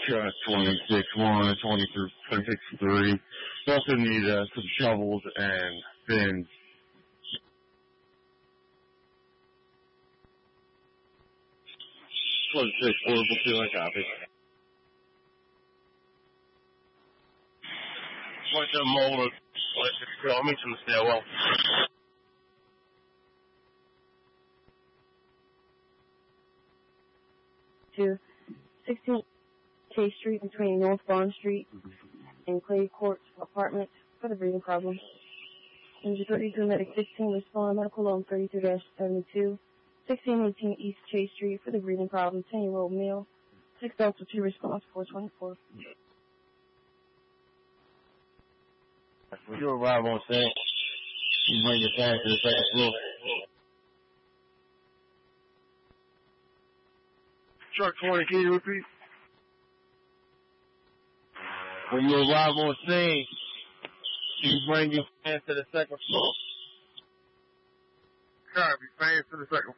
Truck 26-1, 26-3. We also need some shovels and bins. 26-4, platoon, copy. 27 Mold, 26-2, I'll meet you in the stairwell. 16 K Street between North Bond Street and Clay Court Apartments for the breathing problem. Engine 32, Medic 16, respond, medical loan 32-72. 1618 East Chase Street for the breathing problem, 10-year-old male. 6 Delta 2 response, 424. When you arrive on scene, you bring your fans to the second floor. Truck 20, can you repeat? When you arrive on scene, you bring your fans to the second floor. Copy, fans to the second